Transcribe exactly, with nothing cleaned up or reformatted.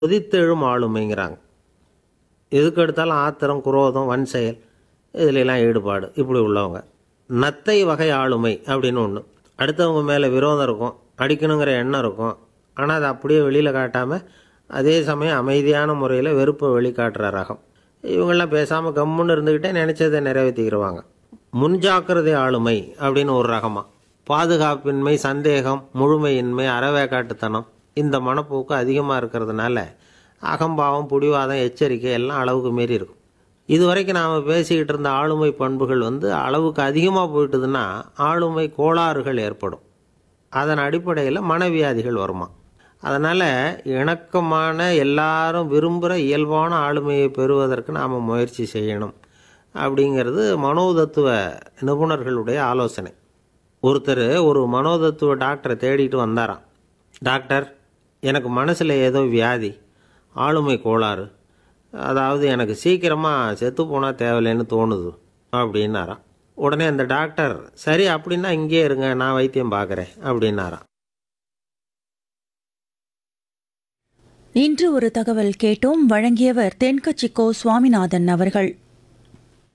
கொதித்தெழும் ஆளுமைங்கிறாங்க. எதுக்கு எடுத்தாலும் ஆத்திரம், குரோதம், வன் செயல் இதிலெல்லாம் ஈடுபாடு இப்படி உள்ளவங்க. நத்தை வகை ஆளுமை அப்படின்னு ஒன்று. அடுத்தவங்க மேலே விரோதம் இருக்கும், அடிக்கணுங்கிற எண்ணம் இருக்கும். ஆனால் அதை அப்படியே வெளியில் காட்டாமல் அதே சமயம் அமைதியான முறையில் வெறுப்பை வெளிக்காட்டுற ரகம். இவங்கெல்லாம் பேசாமல் கம்முன்னு இருந்துக்கிட்டே நினச்சதை நிறைவேற்றிக்கிடுவாங்க. முன்ஜாக்கிரதை ஆளுமை அப்படின்னு ஒரு ரகமாக. பாதுகாப்பின்மை, சந்தேகம், முழுமையின்மை, அறவேக்காட்டுத்தனம் இந்த மனப்போக்கு அதிகமாக இருக்கிறதுனால அகம்பாவம், புடிவாதம், எச்சரிக்கை எல்லாம் அளவுக்கு மீறி இருக்கும். இதுவரைக்கும் நாம் பேசிக்கிட்டு இருந்த ஆளுமை பண்புகள் வந்து அளவுக்கு அதிகமாக போயிட்டுதுன்னா ஆளுமை கோளாறுகள் ஏற்படும். அதன் அடிப்படையில் மனவியாதிகள் வருமா. அதனால் இணக்கமான எல்லாரும் விரும்புகிற இயல்பான ஆளுமையை பெறுவதற்கு நாம் முயற்சி செய்யணும் அப்படிங்கிறது மனோதத்துவ நிபுணர்களுடைய ஆலோசனை. ஒருத்தர் ஒரு மனோதத்துவ டாக்டரை தேடிட்டு வந்தாராம். டாக்டர், எனக்கு மனசில் ஏதோ வியாதி, ஆளுமை கோளாறு, அதாவது எனக்கு சீக்கிரமாக செத்து போனால் தேவையில்லைன்னு தோணுது அப்படின்னாராம். உடனே அந்த டாக்டர், சரி அப்படின்னா இங்கே இருங்க, நான் வைத்தியம் பார்க்குறேன் அப்படின்னாராம். இன்று ஒரு தகவல் கேட்டோம். வழங்கியவர் தென்கட்சி கோ சுவாமிநாதன் அவர்கள்.